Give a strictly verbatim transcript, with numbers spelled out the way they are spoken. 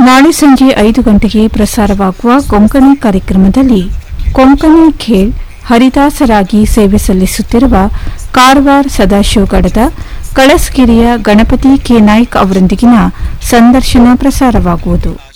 ನಾಳೆ ಸಂಜೆ ಐದು ಗಂಟೆಗೆ ಪ್ರಸಾರವಾಗುವ ಕೊಂಕಣಿ ಕಾರ್ಯಕ್ರಮದಲ್ಲಿ ಕೊಂಕಣಿ ಖೇಲ್ ಹರಿದಾಸರಾಗಿ ಸೇವೆ ಸಲ್ಲಿಸುತ್ತಿರುವ ಕಾರವಾರ ಸದಾಶಿವಗಡದ ಕಳಸ್ಗಿರಿಯ ಗಣಪತಿ ಕೆ ನಾಯ್ಕ್ ಅವರೊಂದಿಗಿನ ಸಂದರ್ಶನ ಪ್ರಸಾರವಾಗುವುದು.